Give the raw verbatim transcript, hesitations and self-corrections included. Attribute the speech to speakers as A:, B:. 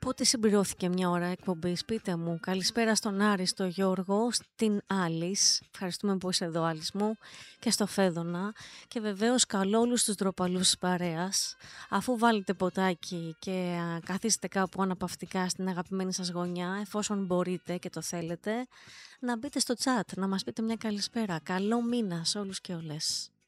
A: Πότε συμπληρώθηκε μια ώρα εκπομπής, πείτε μου. Καλησπέρα στον Άρη, στο Γιώργο, στην Άλης. Ευχαριστούμε που είσαι εδώ, Άλης μου, και στο Φέδωνα. Και βεβαίως καλώ όλους τους ντροπαλούς της παρέας. Αφού βάλετε ποτάκι και α, καθίσετε κάπου αναπαυτικά στην αγαπημένη σας γωνιά, εφόσον μπορείτε και το θέλετε, να μπείτε στο chat, να μας πείτε μια καλησπέρα. Καλό μήνα σε όλους και όλες.